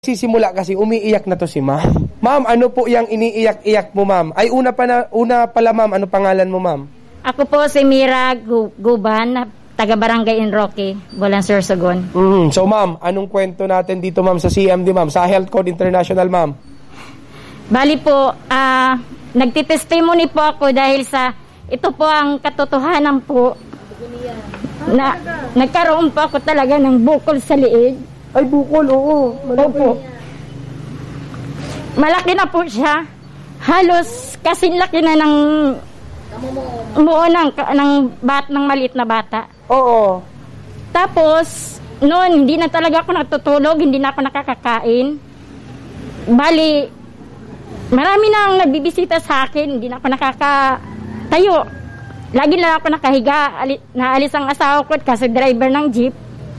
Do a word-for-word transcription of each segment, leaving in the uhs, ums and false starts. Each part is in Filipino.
Sisimula kasi umiiyak na to si ma'am. Ma'am, ano po yung iniiyak-iyak mo, ma'am? Ay, una pa na, una pala, ma'am. Ano pangalan mo, ma'am? Ako po si Mira Guban, taga-barangay in Roque, Bulan Sorsogon. Mm, so, ma'am, anong kwento natin dito, ma'am, sa C M D, ma'am? Sa Health Code International, ma'am? Bali po, ah, nagtitestimony po ako dahil sa, ito po ang katotohanan po, na nagkaroon po ako talaga ng bukol sa liig. Ay, bukol, oo. Malaki. Opo. Malaki na po siya. Halos kasing laki na ng muo ng, ng, bat, ng maliit na bata. Oo. Tapos, noon, hindi na talaga ako natutulog, hindi na ako nakakakain. Bali, marami na ang nagbibisita sa akin, hindi na ako nakakatayo. Lagi na ako nakahiga, ali, naalis ang asawa ko kasi driver ng jeep.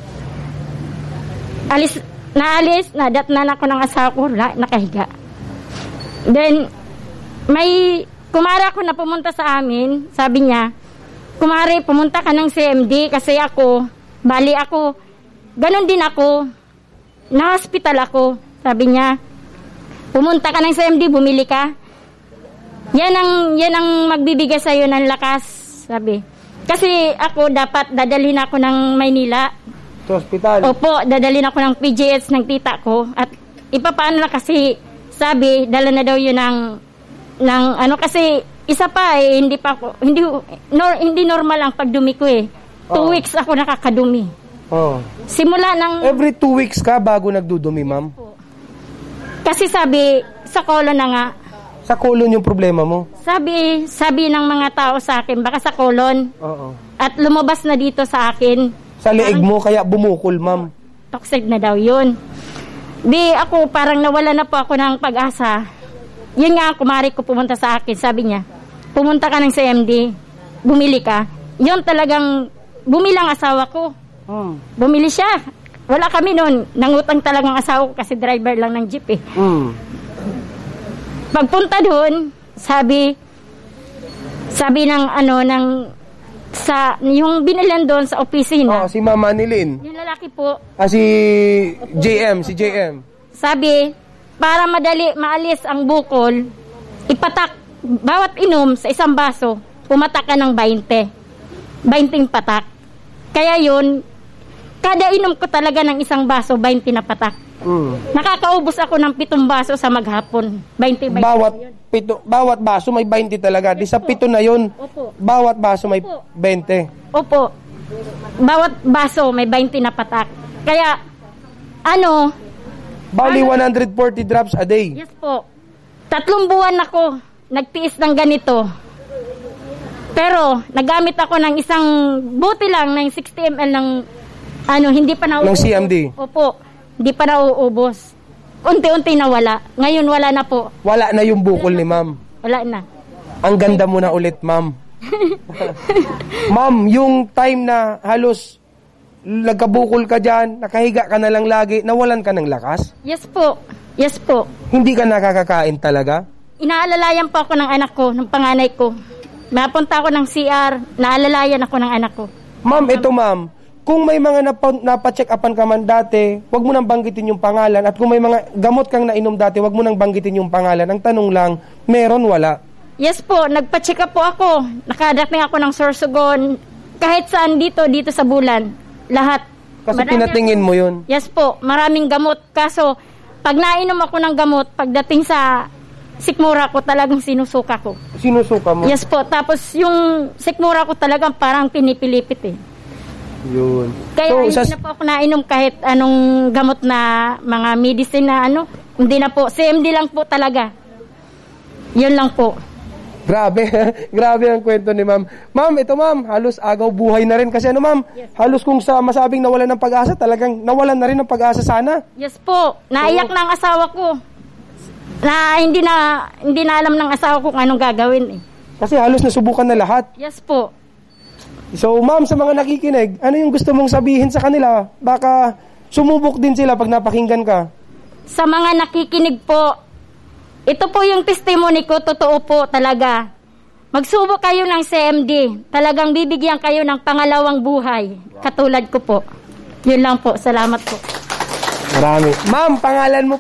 Alis, naalis, nadatnan ako ng asawa ko, nakahiga. Then, may kumara ko na pumunta sa amin, sabi niya, kumari, pumunta ka ng C M D kasi ako, bali ako, ganun din ako, na-hospital ako, sabi niya, pumunta ka ng C M D, bumili ka. Yan ang, yan ang magbibigay sa'yo ng lakas, sabi. Kasi ako, dapat dadalhin ako ng Maynila. Sa hospital? Opo, dadalhin ako ng P G H ng tita ko. At ipapaano na kasi, sabi, dala na daw yun ng, ng ano kasi, isa pa eh, hindi pa ako, hindi, nor, hindi normal ang pagdumi ko eh. Two oh. weeks ako nakakadumi. Oh. Simula ng... Every two weeks ka bago nagdudumi, ma'am? Kasi sabi, sa colon na nga. Sa colon yung problema mo? Sabi, sabi ng mga tao sa akin, baka sa colon. Oo. At lumabas na dito sa akin. Sa leeg mo, kaya bumukol, ma'am. Toxic na daw yun. Di ako, parang nawala na po ako ng pag-asa. Yun nga, kumari ko pumunta sa akin. Sabi niya, pumunta ka ng C M D, bumili ka. Yun talagang, bumilang asawa ko. Hmm. Bumili siya. Wala kami noon. Nangutang talagang asawa ko kasi driver lang ng jeep eh. Hmm. Pagpunta doon, sabi, sabi ng ano, ng, sa, yung binilan doon sa opisina. Oh, si Mama Nilin. Yung lalaki po. Ah, si J M, si J M. Sabi, para madali, maalis ang bukol, ipatak, bawat inom sa isang baso, pumatak ka ng twenty. twenty patak. Kaya yun, kada inom ko talaga ng isang baso, twenty na patak. Mm. Nakakaubos ako ng pitong baso sa maghapon. twenty, twenty bawat pito, bawat baso may twenty talaga. Di sa pito na yun. Opo. Bawat baso may Opo. twenty. Opo. Bawat baso may twenty na patak. Kaya ano, bali ano, one hundred forty drops a day. Yes po. Tatlong buwan ako nagtiis ng ganito. Pero nagamit ako ng isang buti lang ng sixty milliliters ng ano, hindi pa nauubos. Ng C M D. Opo. Hindi pa nauubos. Unti-unti na wala. Ngayon wala na po. Wala na yung bukol ni ma'am. Wala na. Ang ganda mo na ulit, ma'am. Ma'am, yung time na halos nagkabukol ka dyan, nakahiga ka na lang lagi, nawalan ka ng lakas? Yes po. Yes po. Hindi ka nakakakain talaga? Inaalalayan po ako ng anak ko, ng panganay ko. Mapunta ako ng C R, naalalayan ako ng anak ko. Ma'am, ito ma'am, kung may mga napa, napa-check upan ka man dati, wag mo nang banggitin yung pangalan. At kung may mga gamot kang nainom dati, wag mo nang banggitin yung pangalan. Ang tanong lang, meron, wala? Yes po, nagpa-check up po ako. Nakadating ako ng Sorsogon. Kahit saan dito, dito sa Bulan. Lahat. Kasi Marami pinatingin ako, mo yun? Yes po, maraming gamot. Kaso, pag nainom ako ng gamot, pagdating sa sikmura ko, talagang sinusuka ko. Sinusuka mo? Yes po, tapos yung sikmura ko talagang parang pinipilipit eh. Yun. Kaya so, hindi sa... na po ako nainom kahit anong gamot na mga medicine na ano. Hindi na po. C M D lang po talaga. Yun lang po. Grabe. Grabe ang kwento ni ma'am. Ma'am, ito ma'am, halos agaw buhay na rin. Kasi ano ma'am, yes. Halos kung sa masabing nawalan ng pag-asa, talagang nawalan na rin ng pag-asa sana. Yes po. Naiyak so, na ang asawa ko. Na hindi na hindi na alam ng asawa ko kung anong gagawin eh. Kasi halos nasubukan na lahat. Yes po. So, ma'am, sa mga nakikinig, ano yung gusto mong sabihin sa kanila? Baka sumubok din sila pag napakinggan ka. Sa mga nakikinig po, ito po yung testimony ko, totoo po talaga. Magsubok kayo ng C M D. Talagang bibigyan kayo ng pangalawang buhay. Katulad ko po. Yun lang po. Salamat po. Marami. Ma'am, pangalan mo